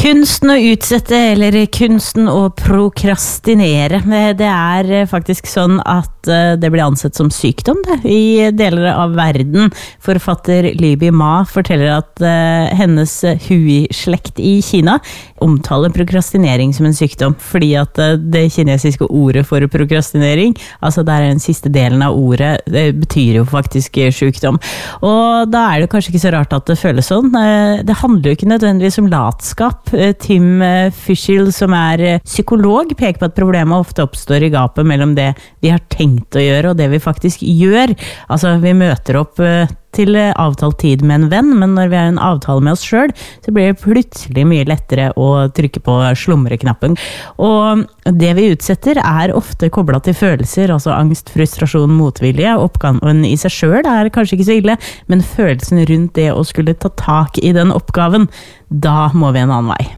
Kunsten å utsette, eller kunsten å prokrastinere, det faktisk sånn at det blir ansett som sykdom i deler av verden. Forfatter Libby Ma forteller at hennes Hui-slekt i Kina omtaler prokrastinering som en sykdom, fordi at det kinesiske ordet for prokrastinering, altså der den siste delen av ordet, det betyr jo faktisk sykdom. Og da det kanskje ikke så rart at det føles sånn. Det handler jo ikke nødvendigvis om latskap. Tim Fischel, som psykolog, peker på at problemet ofte oppstår i gapet mellom det vi har tenkt å gjøre og det vi faktisk gjør. Altså, vi møter opp til avtalt tid med en venn, men når vi har en avtale med oss selv, så blir det plutselig mye lettere å trykke på slumreknappen. Og det vi utsetter ofte koblet til følelser, altså angst, frustrasjon, motvilje. Oppgaven i seg selv kanskje ikke så ille, men følelsen rundt det å skulle ta tak i den oppgaven, da må vi en annen vei.